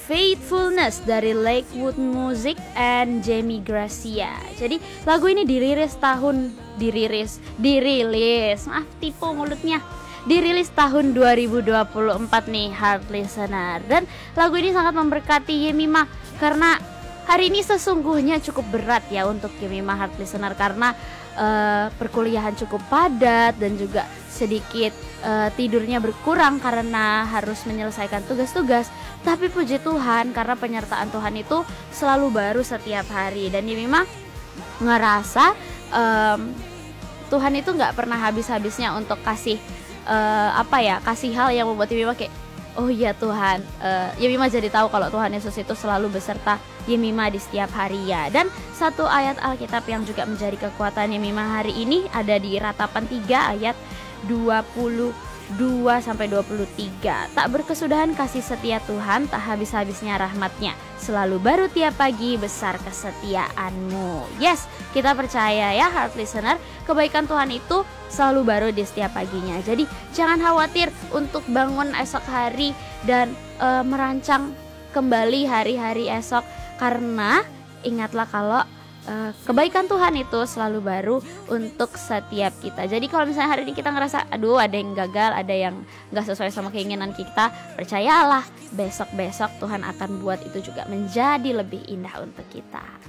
Faithfulness dari Lakewood Music and Jamie Gracia. Jadi lagu ini dirilis tahun 2024 nih Heart Listener. Dan lagu ini sangat memberkati Yemima karena hari ini sesungguhnya cukup berat ya untuk Yemima Heart Listener karena perkuliahan cukup padat dan juga sedikit tidurnya berkurang karena harus menyelesaikan tugas-tugas. Tapi puji Tuhan karena penyertaan Tuhan itu selalu baru setiap hari. Dan Yemima ngerasa Tuhan itu gak pernah habis-habisnya untuk kasih kasih hal yang membuat Yemima kayak oh iya Tuhan. Yemima jadi tahu kalau Tuhan Yesus itu selalu beserta Yemima di setiap hari ya. Dan satu ayat Alkitab yang juga menjadi kekuatan Yemima hari ini ada di Ratapan 3 ayat 22-23. Tak berkesudahan kasih setia Tuhan, tak habis-habisnya rahmat-Nya, selalu baru tiap pagi, besar kesetiaanmu. Yes, kita percaya ya Heart Listener, kebaikan Tuhan itu selalu baru di setiap paginya. Jadi jangan khawatir untuk bangun esok hari dan merancang kembali hari-hari esok, karena ingatlah kalau kebaikan Tuhan itu selalu baru untuk setiap kita. Jadi kalau misalnya hari ini kita ngerasa aduh ada yang gagal, ada yang gak sesuai sama keinginan kita, percayalah besok-besok Tuhan akan buat itu juga menjadi lebih indah untuk kita.